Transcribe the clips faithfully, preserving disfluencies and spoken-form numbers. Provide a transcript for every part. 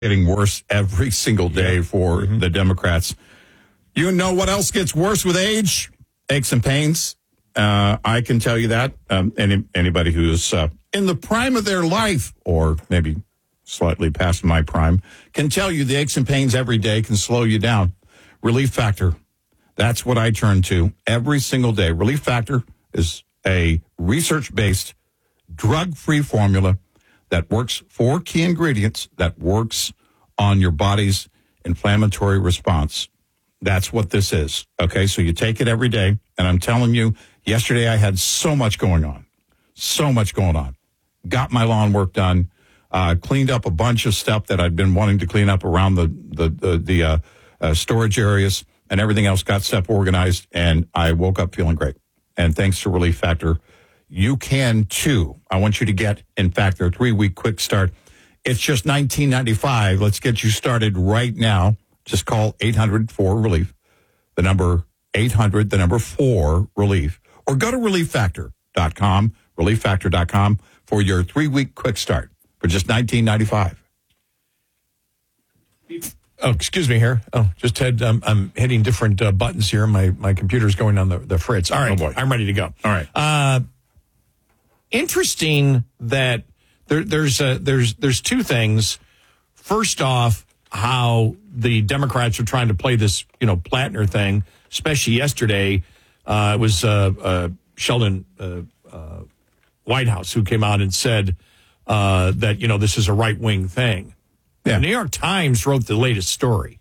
getting worse every single day yeah. for mm-hmm. the Democrats. You know what else gets worse with age? Aches and pains. Uh, I can tell you that. Um, any, anybody who's uh, in the prime of their life, or maybe slightly past my prime, can tell you the aches and pains every day can slow you down. Relief Factor. That's what I turn to every single day. Relief Factor is a research-based, drug-free formula that works, four key ingredients that works on your body's inflammatory response. That's what this is. Okay, so you take it every day, and I'm telling you, yesterday I had so much going on, so much going on. Got my lawn work done, uh, cleaned up a bunch of stuff that I'd been wanting to clean up around the the the, the uh, uh, storage areas, and everything else got stuff organized, and I woke up feeling great. And thanks to Relief Factor, you can too. I want you to get, in fact, their three-week quick start. It's just nineteen ninety-five dollars. Let's get you started right now. Just call eight hundred four relief, the number eight hundred, the number four relief, or go to relief factor dot com, relief factor dot com for your three-week quick start for just nineteen ninety-five dollars. Oh, excuse me here. Oh, just had, um, I'm hitting different uh, buttons here. My my computer's going on the, the fritz. All right, oh boy. I'm ready to go. All right. Uh, interesting that there, there's uh, there's there's two things. First off, how the Democrats are trying to play this, you know, Plattner thing, especially yesterday. Uh, it was uh, uh, Sheldon uh, uh, Whitehouse who came out and said uh, that, you know, this is a right-wing thing. Yeah. The New York Times wrote the latest story.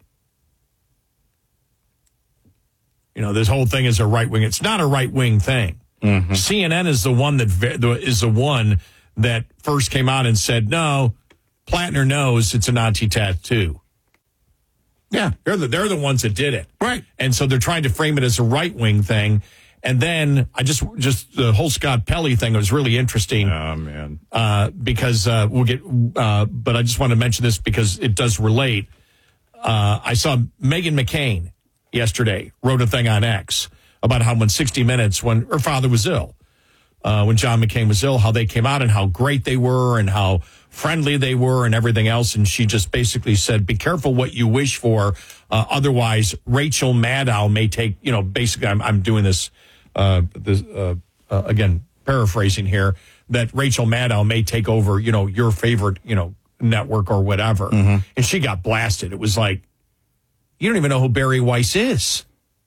You know, this whole thing is a right-wing. It's not a right-wing thing. Mm-hmm. C N N is the one that is the one that first came out and said, no, Plattner knows it's a Nazi tattoo. Yeah. They're the, they're the ones that did it. Right. And so they're trying to frame it as a right-wing thing. And then I just, just the whole Scott Pelley thing was really interesting. Oh, man. Uh, because uh, we'll get, uh, but I just want to mention this because it does relate. Uh, I saw Meghan McCain yesterday wrote a thing on X about how when sixty minutes, when her father was ill, uh, when John McCain was ill, how they came out and how great they were and how friendly they were and everything else. And she just basically said, be careful what you wish for. Uh, otherwise, Rachel Maddow may take, you know, basically I'm, I'm doing this, uh, this uh, uh, again, paraphrasing here, that Rachel Maddow may take over, you know, your favorite, you know, network or whatever. Mm-hmm. And she got blasted. It was like, you don't even know who Barry Weiss is.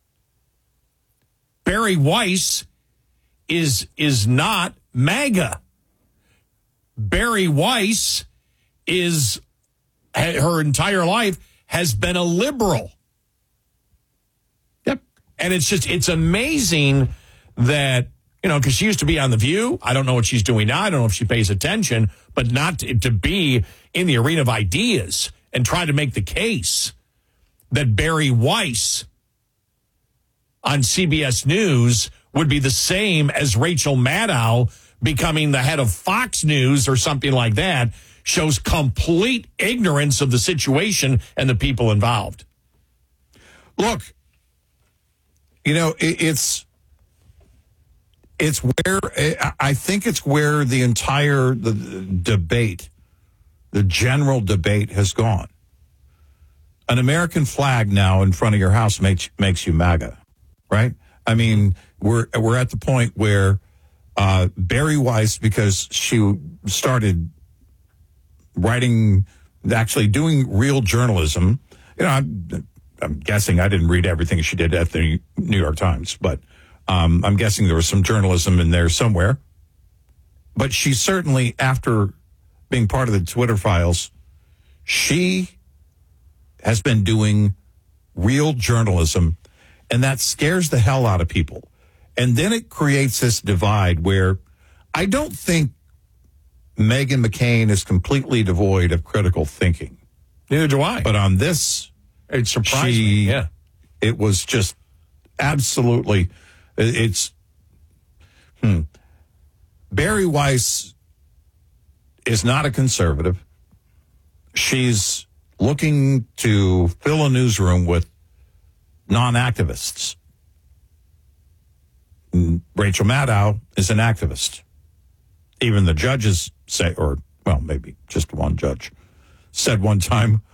Barry Weiss is is not MAGA. Barry Weiss is, her entire life has been a liberal. Yep. And it's just, it's amazing that, you know, because she used to be on The View. I don't know what she's doing now. I don't know if she pays attention, but not to, to be in the arena of ideas and try to make the case that Barry Weiss on C B S News would be the same as Rachel Maddow becoming the head of Fox News or something like that, shows complete ignorance of the situation and the people involved. Look, you know, it, it's it's where I think it's where the entire the, the debate, the general debate has gone. An American flag now in front of your house makes makes you MAGA, right? I mean, we're we're at the point where uh, Barry Weiss, because she started writing, actually doing real journalism. You know, I'm, I'm guessing I didn't read everything she did at the New York Times, but um, I'm guessing there was some journalism in there somewhere. But she certainly, after being part of the Twitter files, she has been doing real journalism, and that scares the hell out of people. And then it creates this divide where I don't think Meghan McCain is completely devoid of critical thinking. Neither do I. But on this, it surprised she, me. Yeah. It was just absolutely, it's, hmm. Barry Weiss is not a conservative. She's looking to fill a newsroom with non-activists. Rachel Maddow is an activist. Even the judges say, or, well, maybe just one judge, said one time,